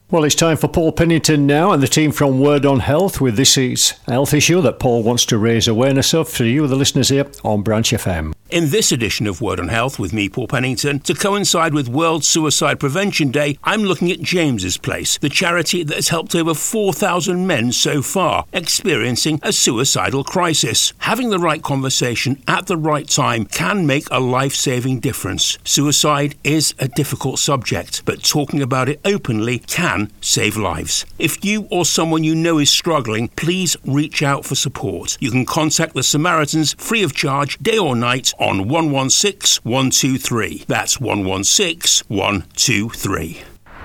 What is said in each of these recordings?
Well, it's time for Paul Pennington now and the team from Word on Health with this week's health issue that Paul wants to raise awareness of for you, the listeners here on Branch FM. In this edition of Word on Health with me, Paul Pennington, to coincide with World Suicide Prevention Day, I'm looking at James's Place, the charity that has helped over 4,000 men so far experiencing a suicidal crisis. Having the right conversation at the right time can make a life-saving difference. Suicide is a difficult subject, but talking about it openly can save lives. If you or someone you know is struggling, please reach out for support. You can contact the Samaritans free of charge, day or night, on 116 123. That's 116 123.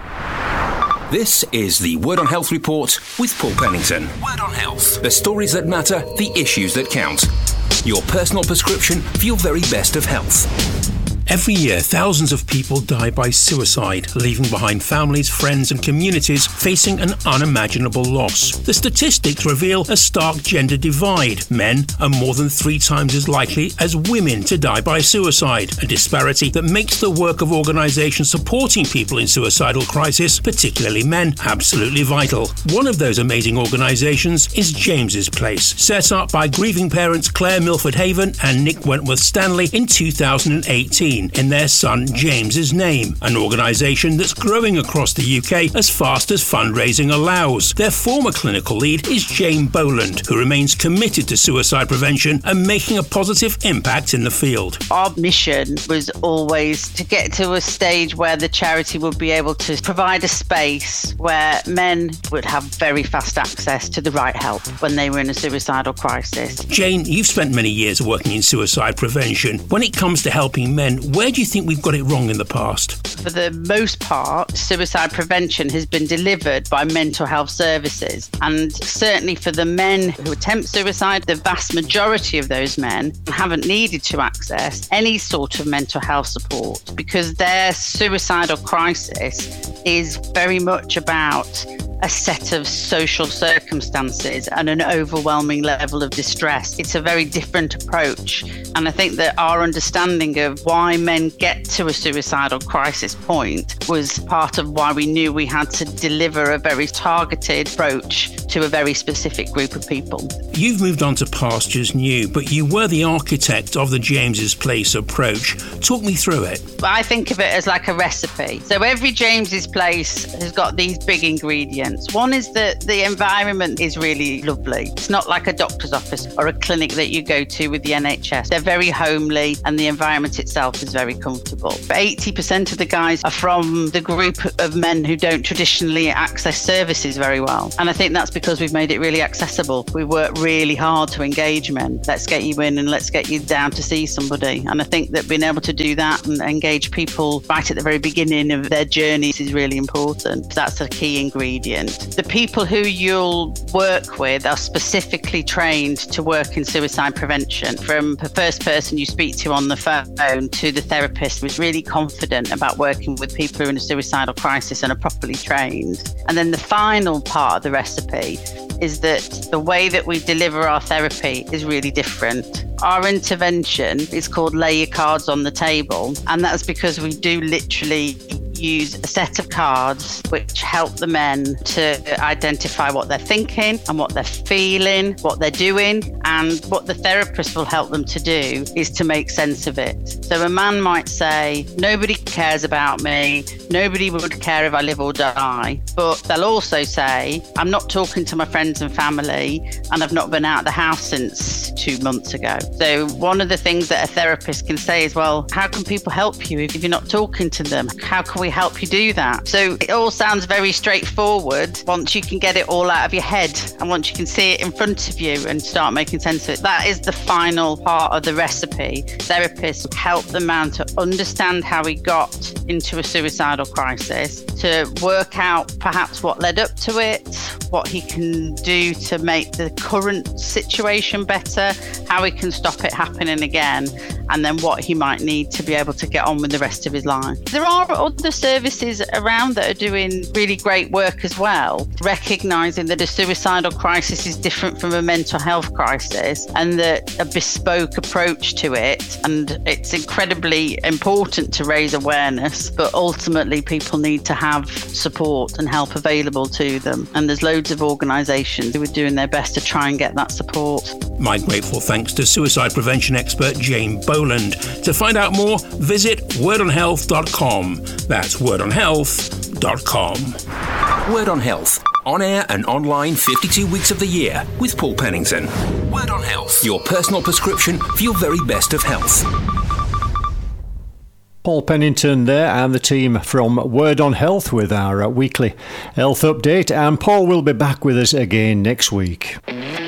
This is the Word on Health Report with Paul Pennington. Word on Health. The stories that matter, the issues that count. Your personal prescription for your very best of health. Every year, thousands of people die by suicide, leaving behind families, friends and communities facing an unimaginable loss. The statistics reveal a stark gender divide. Men are more than 3 times as likely as women to die by suicide, a disparity that makes the work of organisations supporting people in suicidal crisis, particularly men, absolutely vital. One of those amazing organisations is James's Place, set up by grieving parents Claire Milford Haven and Nick Wentworth Stanley in 2018. In their son James's name, an organisation that's growing across the UK as fast as fundraising allows. Their former clinical lead is Jane Boland, who remains committed to suicide prevention and making a positive impact in the field. Our mission was always to get to a stage where the charity would be able to provide a space where men would have very fast access to the right help when they were in a suicidal crisis. Jane, you've spent many years working in suicide prevention. When it comes to helping men, where do you think we've got it wrong in the past? For the most part, suicide prevention has been delivered by mental health services. And certainly for the men who attempt suicide, the vast majority of those men haven't needed to access any sort of mental health support because their suicidal crisis is very much about a set of social circumstances and an overwhelming level of distress. It's a very different approach. And I think that our understanding of why men get to a suicidal crisis point was part of why we knew we had to deliver a very targeted approach to a very specific group of people. You've moved on to pastures new, but you were the architect of the James's Place approach. Talk me through it. I think of it as like a recipe. So every James's Place has got these big ingredients. One is that the environment is really lovely. It's not like a doctor's office or a clinic that you go to with the NHS. They're very homely and the environment itself is very comfortable. 80% of the guys are from the group of men who don't traditionally access services very well. And I think that's because we've made it really accessible. We work really hard to engage men. Let's get you in and let's get you down to see somebody. And I think that being able to do that and engage people right at the very beginning of their journeys is really important. That's a key ingredient. The people who you'll work with are specifically trained to work in suicide prevention. From the first person you speak to on the phone to the therapist who's really confident about working with people who are in a suicidal crisis and are properly trained. And then the final part of the recipe is that the way that we deliver our therapy is really different. Our intervention is called Lay Your Cards on the Table, and that's because we do literally use a set of cards which help the men to identify what they're thinking and what they're feeling, what they're doing, and what the therapist will help them to do is to make sense of it. So a man might say, nobody cares about me, nobody would care if I live or die, but they'll also say, I'm not talking to my friends and family and I've not been out of the house since 2 months ago. So one of the things that a therapist can say is, well, how can people help you if you're not talking to them? How can we help you do that? So it all sounds very straightforward once you can get it all out of your head and once you can see it in front of you and start making sense of it. That is the final part of the recipe. Therapists help the man to understand how he got into a suicidal crisis, to work out perhaps what led up to it, what he can do to make the current situation better, how he can stop it happening again, and then what he might need to be able to get on with the rest of his life. There are other services around that are doing really great work as well, recognising that a suicidal crisis is different from a mental health crisis and that a bespoke approach to it, and it's incredibly important to raise awareness, but ultimately people need to have support and help available to them, and there's loads of organisations who are doing their best to try and get that support. My grateful thanks to suicide prevention expert Jane Boland. To find out more, visit wordonhealth.com. That's wordonhealth.com. Word on Health, on air and online 52 weeks of the year with Paul Pennington. Word on Health, your personal prescription for your very best of health. Paul Pennington there and the team from Word on Health with our weekly health update, and Paul will be back with us again next week.